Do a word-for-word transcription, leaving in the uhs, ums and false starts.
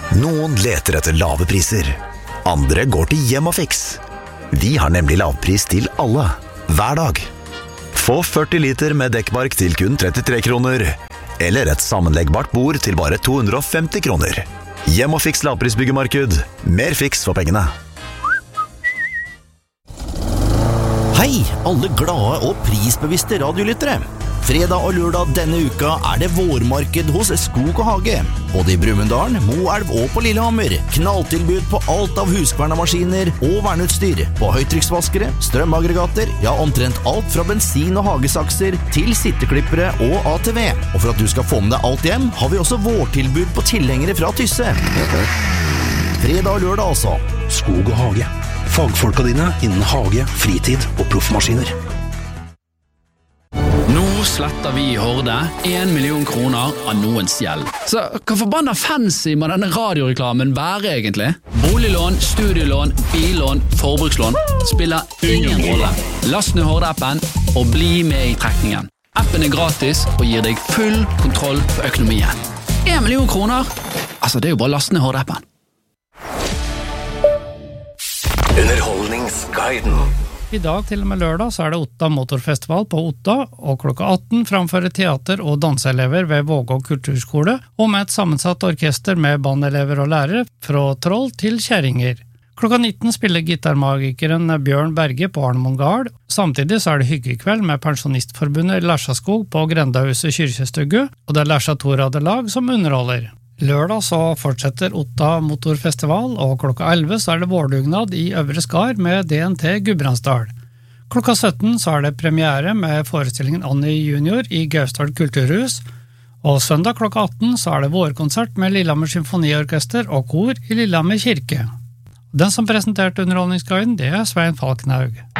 Noen leter etter lave priser. Andre går til Hjem og Fix. Vi har nemlig lavpris til alle, hver dag. Få førti liter med dekkbark til kun trettitre kroner, eller et sammenleggbart bord til bare to hundre og femti kroner. Hjem og Fix lavprisbyggemarked. Mer fiks for pengene. Hei, alle glade og prisbevisste radiolyttere. Fredag og lørdag denne uka er det vårmarked hos Skog og Hage. Både i Brumunddal, Moelv og på Lillehammer. Knalltilbud på alt av huskvernemaskiner og verneutstyr. På høytrykksvaskere, strømaggregater, ja omtrent alt fra bensin- og hagesakser til sitteklippere og A T V. Og for at du skal få med deg alt hjem, har vi også vårtilbud på tilhengere fra Tysse. Fredag og lørdag altså. Skog og Hage. Fagfolka dine innen hage, fritid og proffmaskiner. Nå sletter vi i Horde en million kroner av noens gjeld. Så hva forbanna fancy må denne radioreklamen være egentlig? Boliglån, studielån, billån, forbrukslån spiller ingen rolle. Last ned Horde-appen og bli med i trekningen. Appen er gratis og gir deg full kontroll på økonomien. En million kroner? Altså, det er jo bare last ned Horde-appen. Underholdningsguiden. I dag til og med lørdag så er det Otta Motorfestival på Otta, og klokka atten framfører teater- og danseelever ved Vågå kulturskole, og med et sammensatt orkester med bandelever og lærere fra troll til kjerringer. Klokka nitten spiller gitarmagikeren Bjørn Berge på Arnemoen Gard. Samtidig så er det hyggekveld med Pensjonistforbundet Lærsaskog på Grendahuset kyrkjestugge, og det er Lærsa Toradelag som underholder. Lørdag så fortsetter Otta Motorfestival, og klokka elleve så er det vårdugnad i Øvre Skar med D N T Gudbrandsdal. Klokka sytten så er det premiere med forestillingen Annie Junior i Gausdal Kulturhus, og søndag klokka atten så er det vårkonsert med Lillehammer Symfoniorkester og kor i Lillehammer kirke. Den som presenterte underholdningsguiden, det er Svein Falkenhaug.